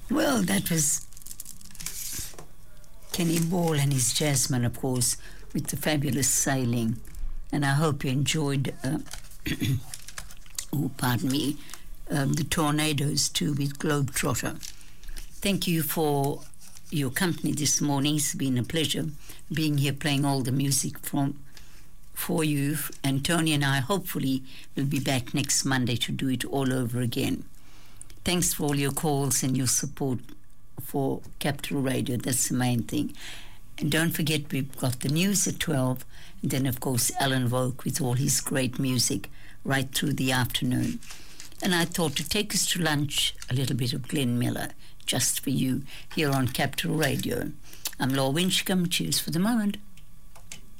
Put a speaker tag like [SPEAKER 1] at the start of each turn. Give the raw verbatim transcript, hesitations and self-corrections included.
[SPEAKER 1] Well, that was Kenny Ball and his jazzmen, of course, with the fabulous sailing. And I hope you enjoyed, uh, oh, pardon me, um, the Tornadoes too with Globetrotter. Thank you for your company this morning. It's been a pleasure being here playing all the music from for you. And Tony and I hopefully will be back next Monday to do it all over again. Thanks for all your calls and your support for Capital Radio. That's the main thing. And don't forget, we've got the news at twelve, and then, of course, Alan Volk with all his great music right through the afternoon. And I thought to take us to lunch, a little bit of Glenn Miller, just for you, here on Capital Radio. I'm Laura Winchcombe. Cheers for the moment.